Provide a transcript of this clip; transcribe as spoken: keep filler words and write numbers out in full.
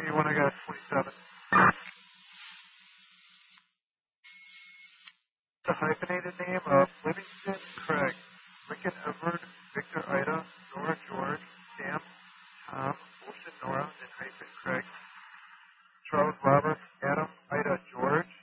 twenty-one, I got twenty-seven. The hyphenated name of Livingston, Craig, Lincoln, Edward, Victor, Ida, Nora, George, Sam, Tom, Ocean, Nora, and hyphen Craig, Charles, Robert, Adam, Ida, George,